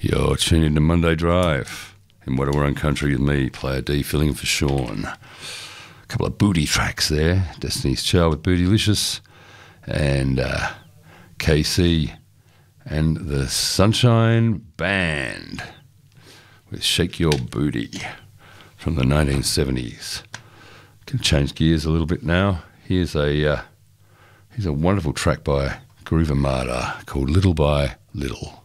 You're tuning into Monday Drive in Wadawurrung Country with me, Player D, filling in for Sean. A couple of booty tracks there. Destiny's Child with Bootylicious and KC and the Sunshine Band with Shake Your Booty from the 1970s. Can change gears a little bit now. Here's a wonderful track by Groove Armada called Little by Little.